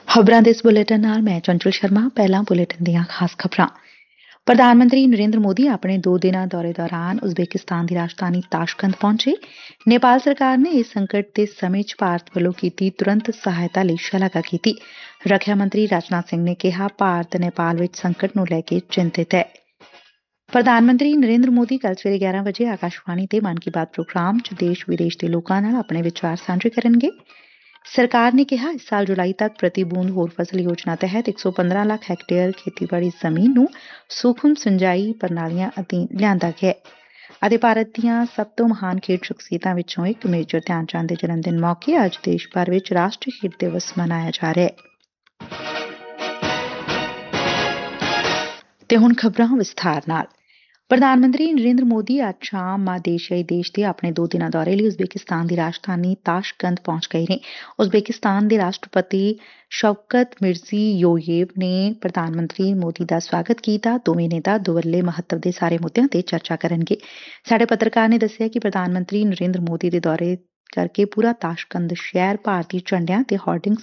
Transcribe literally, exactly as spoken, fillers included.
ਖਬਰਾਂ ਦੇ ਇਸ ਬੁਲੇਟਿਨ ਨਾਲ ਮੈਂ ਚੰਚਲ ਸ਼ਰਮਾ। ਪਹਿਲਾਂ ਬੁਲੇਟਿਨ ਦੀਆਂ ਖਾਸ ਖਬਰਾਂ। ਪ੍ਰਧਾਨ ਮੰਤਰੀ ਨਰਿੰਦਰ ਮੋਦੀ ਆਪਣੇ ਦੋ ਦਿਨਾਂ ਦੌਰੇ ਦੌਰਾਨ ਉਜ਼ਬੇਕਿਸਤਾਨ ਦੀ ਰਾਜਧਾਨੀ ਤਾਸ਼ਕੰਦ ਪਹੁੰਚੇ। ਨੇਪਾਲ ਸਰਕਾਰ ਨੇ ਇਸ ਸੰਕਟ ਦੇ ਸਮੇਂ ਚ ਭਾਰਤ ਵੱਲੋਂ ਕੀਤੀ ਤੁਰੰਤ ਸਹਾਇਤਾ ਲਈ ਸ਼ਲਾਘਾ ਕੀਤੀ। ਰੱਖਿਆ ਮੰਤਰੀ ਰਾਜਨਾਥ ਸਿੰਘ ਨੇ ਕਿਹਾ, ਭਾਰਤ ਨੇਪਾਲ ਵਿਚ ਸੰਕਟ ਨੂੰ ਲੈ ਕੇ ਚਿੰਤਿਤ ਐ। ਪ੍ਰਧਾਨ ਮੰਤਰੀ ਨਰਿੰਦਰ ਮੋਦੀ ਕੱਲ੍ਹ ਸਵੇਰੇ ਗਿਆਰਾਂ ਵਜੇ ਆਕਾਸ਼ਵਾਣੀ ਤੇ ਮਨ ਕੀ ਬਾਤ ਪ੍ਰੋਗਰਾਮ ਚ ਦੇਸ਼ ਵਿਦੇਸ਼ ਦੇ ਲੋਕਾਂ ਨਾਲ ਆਪਣੇ ਵਿਚਾਰ ਸਾਂਝੇ ਕਰਨਗੇ। ਸਰਕਾਰ ਨੇ ਕਿਹਾ, ਇਸ ਸਾਲ ਜੁਲਾਈ ਤੱਕ ਪ੍ਰਤੀ ਬੂੰਦ ਹੋਰ ਫਸਲ ਯੋਜਨਾ ਤਹਿਤ ਇੱਕ ਸੌ ਪੰਦਰਾਂ ਲੱਖ ਹੈਕਟੇਅਰ ਖੇਤੀਬਾੜੀ ਜ਼ਮੀਨ ਨੂੰ ਸੂਖਮ ਸਿੰਜਾਈ ਪ੍ਰਣਾਲੀਆਂ ਅਧੀਨ ਲਿਆਂਦਾ ਗਿਐ ਅਤੇ ਭਾਰਤ ਦੀਆਂ ਸਭ ਤੋਂ ਮਹਾਨ ਖੇਡ ਸ਼ਖਸੀਅਤਾਂ ਵਿੱਚੋਂ ਇੱਕ ਮੇਜਰ ਧਿਆਨ ਚੰਦ ਦੇ ਜਨਮ ਦਿਨ ਮੌਕੇ ਅੱਜ ਦੇਸ਼ ਭਰ ਵਿੱਚ ਰਾਸ਼ਟਰੀ ਖੇਡ ਦਿਵਸ ਮਨਾਇਆ ਜਾ ਰਿਹੈ। ਤੇ ਹੁਣ ਖਬਰਾਂ ਵਿਸਥਾਰ ਨਾਲ। ਪ੍ਰਧਾਨ ਮੰਤਰੀ ਨਰਿੰਦਰ ਮੋਦੀ ਅੱਜ ਸ਼ਾਮ ਮਾਂ ਏਸ਼ੀਆਈ ਦੇਸ਼ ਦੇ ਆਪਣੇ ਦੋ ਦਿਨਾਂ ਦੌਰੇ ਲਈ ਉਜ਼ਬੇਕਿਸਤਾਨ ਦੀ ਰਾਜਧਾਨੀ ਤਾਸ਼ਕੰਦ ਪਹੁੰਚ ਗਏ ਨੇ। ਉਜ਼ਬੇਕਿਸਤਾਨ ਦੇ ਰਾਸ਼ਟਰਪਤੀ ਸ਼ੌਕਤ ਮਿਰਜ਼ੀਯੋਯੇਵ ਨੇ ਪ੍ਰਧਾਨ ਮੰਤਰੀ ਮੋਦੀ ਦਾ ਸਵਾਗਤ ਕੀਤਾ। ਦੋਵੇਂ ਨੇਤਾ ਦੁਵੱਲੇ ਮਹੱਤਵ ਦੇ ਸਾਰੇ ਮੁੱਦਿਆਂ ਤੇ ਚਰਚਾ ਕਰਨਗੇ। ਸਾਡੇ ਪੱਤਰਕਾਰ ਨੇ ਦੱਸਿਆ ਕਿ ਪ੍ਰਧਾਨ ਮੰਤਰੀ ਨਰਿੰਦਰ ਮੋਦੀ ਦੇ ਦੌਰੇ ਕਰਕੇ ਪੂਰਾ ਤਾਸ਼ਕੰਦ ਸ਼ਹਿਰ ਭਾਰਤੀ ਝੰਡਿਆਂ ਤੇ ਹੋਰਡਿੰਗਸ